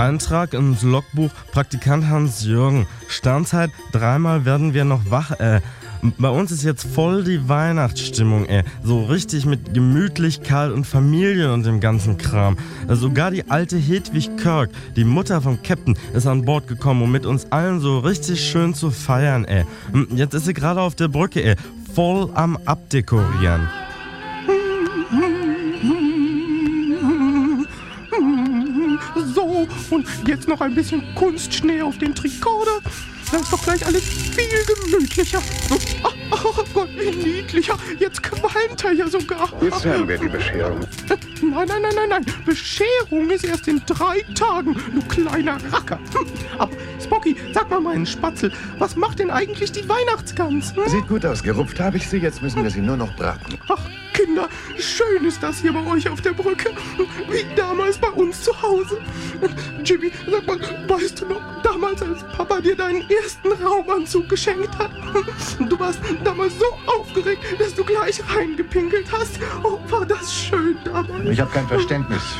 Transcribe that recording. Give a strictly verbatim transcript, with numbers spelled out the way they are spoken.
Eintrag ins Logbuch, Praktikant Hans-Jürgen. Sternzeit, dreimal werden wir noch wach, äh. Bei uns ist jetzt voll die Weihnachtsstimmung, ey. So richtig mit Gemütlichkeit und Familie und dem ganzen Kram. Sogar die alte Hedwig Kirk, die Mutter vom Captain, ist an Bord gekommen, um mit uns allen so richtig schön zu feiern, ey. Jetzt ist sie gerade auf der Brücke, ey. Voll am Abdekorieren. So, und jetzt noch ein bisschen Kunstschnee auf den Tricorder. Dann ist doch gleich alles viel gemütlicher. Oh, oh Gott, wie niedlicher. Jetzt qualmt er ja sogar. Jetzt haben wir die Bescherung. Nein, nein, nein, nein, nein. Bescherung ist erst in drei Tagen, du kleiner Racker. Aber Spocky, sag mal meinen Spatzel, was macht denn eigentlich die Weihnachtsgans? Hm? Sieht gut aus. Gerupft habe ich sie, jetzt müssen wir sie nur noch braten. Ach, Kinder, schön ist das hier bei euch auf der Brücke. Wie damals bei uns zu Hause. Jimmy, sag mal, weißt du noch, damals als Papa dir deinen ersten Raumanzug geschenkt hat? Du warst damals so aufgeregt, dass du gleich reingepinkelt hast. Oh, war das schön damals. Ich habe kein Verständnis